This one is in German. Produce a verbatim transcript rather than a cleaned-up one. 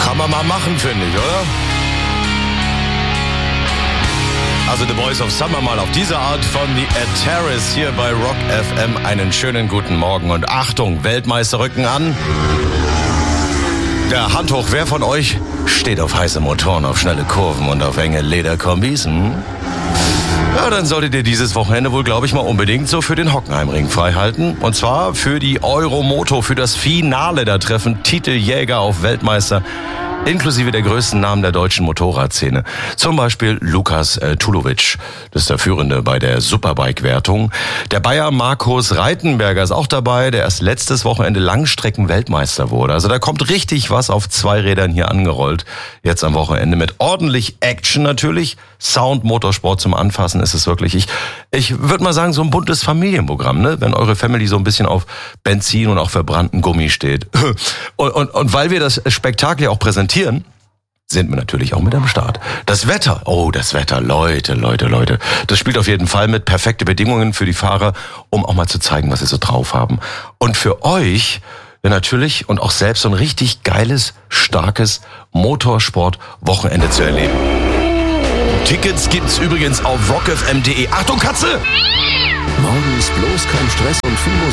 Kann man mal machen, finde ich, oder? Also The Boys of Summer mal auf diese Art von The Ed Terrace hier bei Rock F M. Einen schönen guten Morgen und Achtung, Weltmeister rücken an. Ja, Hand hoch, wer von euch steht auf heiße Motoren, auf schnelle Kurven und auf enge Lederkombis? Hm? Ja, dann solltet ihr dieses Wochenende wohl, glaube ich, mal unbedingt so für den Hockenheimring freihalten. Und zwar für die Euromoto, für das Finale. Da treffen Titeljäger auf Weltmeister, inklusive der größten Namen der deutschen Motorradszene. Zum Beispiel Lukas äh, Tulovic, das ist der Führende bei der Superbike-Wertung. Der Bayer Markus Reitenberger ist auch dabei, der erst letztes Wochenende Langstrecken-Weltmeister wurde. Also da kommt richtig was auf zwei Rädern hier angerollt. Jetzt am Wochenende mit ordentlich Action natürlich. Sound, Motorsport zum Anfassen ist es wirklich. Ich, ich würde mal sagen, so ein buntes Familienprogramm, ne? Wenn eure Family so ein bisschen auf Benzin und auch verbrannten Gummi steht. Und, und, und weil wir das Spektakel ja auch präsentieren, sind wir natürlich auch mit am Start. Das Wetter, oh, das Wetter, Leute, Leute, Leute. Das spielt auf jeden Fall mit. Perfekte Bedingungen für die Fahrer, um auch mal zu zeigen, was sie so drauf haben. Und für euch ja, natürlich und auch selbst so ein richtig geiles, starkes Motorsport-Wochenende zu erleben. Tickets gibt's übrigens auf rockfm punkt de. Achtung, Katze! Morgens bloß kein Stress und viel Musik.